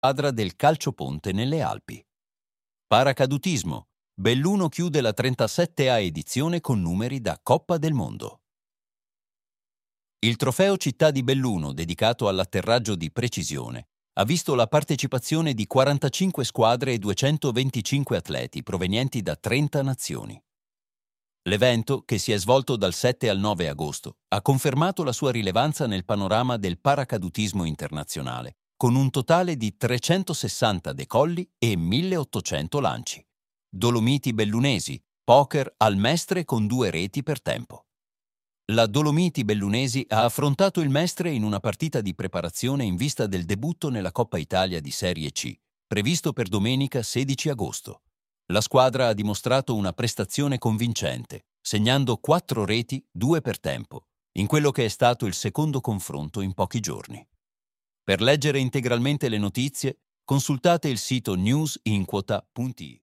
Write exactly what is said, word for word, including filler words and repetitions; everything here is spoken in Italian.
squadra del calcioponte nelle Alpi. Paracadutismo. Belluno chiude la trentasette A edizione con numeri da Coppa del Mondo. Il trofeo Città di Belluno, dedicato all'atterraggio di precisione, ha visto la partecipazione di quarantacinque squadre e duecentoventicinque atleti provenienti da trenta nazioni. L'evento, che si è svolto dal sette al nove agosto, ha confermato la sua rilevanza nel panorama del paracadutismo internazionale, con un totale di trecentosessanta decolli e milleottocento lanci. Dolomiti Bellunesi, poker al Mestre con due reti per tempo. La Dolomiti Bellunesi ha affrontato il Mestre in una partita di preparazione in vista del debutto nella Coppa Italia di Serie C, previsto per domenica sedici agosto. La squadra ha dimostrato una prestazione convincente, segnando quattro reti, due per tempo, in quello che è stato il secondo confronto in pochi giorni. Per leggere integralmente le notizie, consultate il sito news in quota punto i.